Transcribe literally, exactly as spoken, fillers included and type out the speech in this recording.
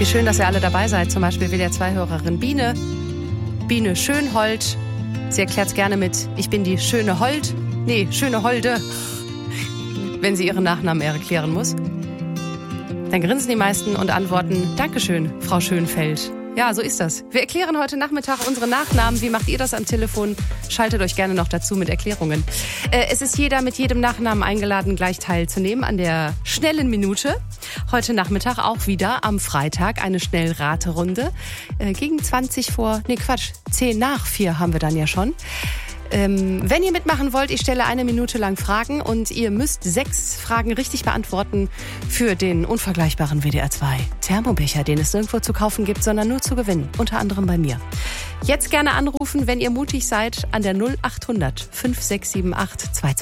Wie schön, dass ihr alle dabei seid. Zum Beispiel W D R zwei Hörerin Biene. Biene Schönhold. Sie erklärt es gerne mit, ich bin die schöne Hold. Nee, schöne Holde. Wenn sie ihren Nachnamen erklären muss. Dann grinsen die meisten und antworten, Dankeschön, Frau Schönfeld. Ja, so ist das. Wir erklären heute Nachmittag unsere Nachnamen. Wie macht ihr das am Telefon? Schaltet euch gerne noch dazu mit Erklärungen. Äh, es ist jeder mit jedem Nachnamen eingeladen, gleich teilzunehmen an der schnellen Minute. Heute Nachmittag auch wieder am Freitag eine Schnellraterunde. Äh, gegen zwanzig vor, nee Quatsch, zehn nach vier haben wir dann ja schon. Ähm, wenn ihr mitmachen wollt, ich stelle eine Minute lang Fragen und ihr müsst sechs Fragen richtig beantworten für den unvergleichbaren W D R zwei Thermobecher, den es nirgendwo zu kaufen gibt, sondern nur zu gewinnen, unter anderem bei mir. Jetzt gerne anrufen, wenn ihr mutig seid, an der null acht hundert fünf sechs sieben acht zwei zwei.